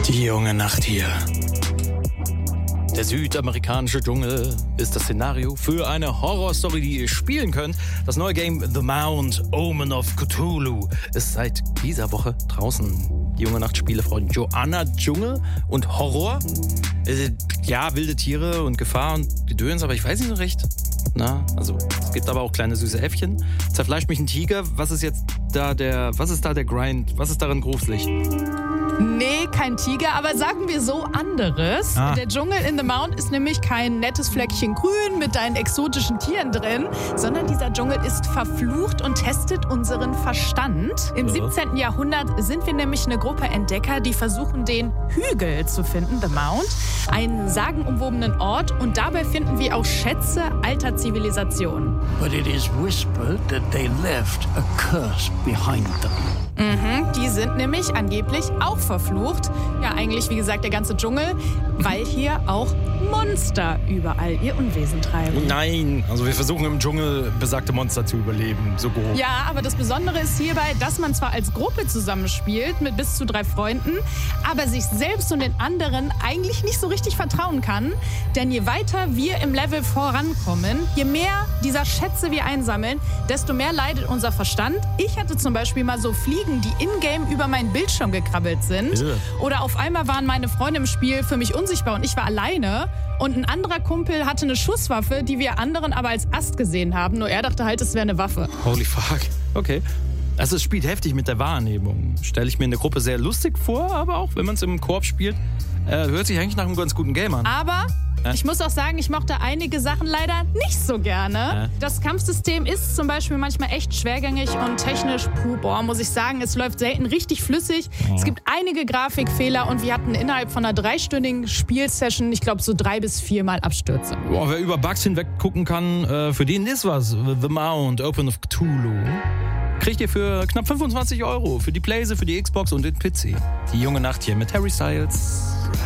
Die junge Nacht hier. Der südamerikanische Dschungel ist das Szenario für eine Horrorstory, die ihr spielen könnt. Das neue Game The Mount, Omen of Cthulhu ist seit dieser Woche draußen. Die junge Nacht-Spielefrau Joanna Dschungel und Horror. Ja, wilde Tiere und Gefahr und Gedöns, aber ich weiß nicht so recht. Na, also es gibt aber auch kleine süße Äffchen. Zerfleischt mich ein Tiger. Was ist da der Grind? Was ist darin gruselig? Nee, kein Tiger, aber sagen wir so anderes. Der Dschungel in The Mount ist nämlich kein nettes Fleckchen grün mit deinen exotischen Tieren drin, sondern dieser Dschungel ist verflucht und testet unseren Verstand. Im 17. Jahrhundert sind wir nämlich eine Gruppe Entdecker, die versuchen, den Hügel zu finden, The Mount, einen sagenumwobenen Ort, und dabei finden wir auch Schätze alter Zivilisationen. But it is whispered that they left a curse behind them. Die sind nämlich angeblich auch verflucht. Ja, eigentlich, wie gesagt, der ganze Dschungel, weil hier auch Monster überall ihr Unwesen treiben. Nein, also wir versuchen im Dschungel besagte Monster zu überleben, so grob. Ja, aber das Besondere ist hierbei, dass man zwar als Gruppe zusammenspielt mit bis zu 3 Freunden, aber sich selbst und den anderen eigentlich nicht so richtig vertrauen kann. Denn je weiter wir im Level vorankommen, je mehr dieser Schätze wir einsammeln, desto mehr leidet unser Verstand. Ich hatte zum Beispiel mal so Fliegen, die in-game über meinen Bildschirm gekrabbelt sind. Ja. Oder auf einmal waren meine Freunde im Spiel für mich unsichtbar und ich war alleine. Und ein anderer Kumpel hatte eine Schusswaffe, die wir anderen aber als Ast gesehen haben. Nur er dachte halt, es wäre eine Waffe. Holy fuck. Okay. Also es spielt heftig mit der Wahrnehmung. Stelle ich mir in der Gruppe sehr lustig vor, aber auch wenn man es im Koop spielt, hört sich eigentlich nach einem ganz guten Game an. Aber ich muss auch sagen, ich mochte einige Sachen leider nicht so gerne. Das Kampfsystem ist zum Beispiel manchmal echt schwergängig und technisch, muss ich sagen, es läuft selten richtig flüssig. Es gibt einige Grafikfehler und wir hatten innerhalb von einer 3-stündigen Spielsession, ich glaube, so 3 bis 4 Mal Abstürze. Boah, wer über Bugs hinweg gucken kann, für den ist was. The Mount, Open of Cthulhu. Kriegt ihr für knapp 25 € für die Playse, für die Xbox und den PC. Die junge Nacht hier mit Harry Styles.